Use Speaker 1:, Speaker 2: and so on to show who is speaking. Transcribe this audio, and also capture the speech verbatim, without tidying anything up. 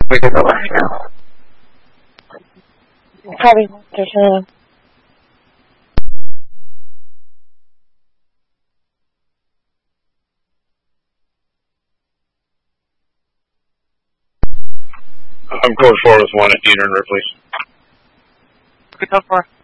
Speaker 1: We can go right now.
Speaker 2: Probably thirteen.
Speaker 3: I'm code four with one at Eater and Ripley's.
Speaker 1: Okay, code four.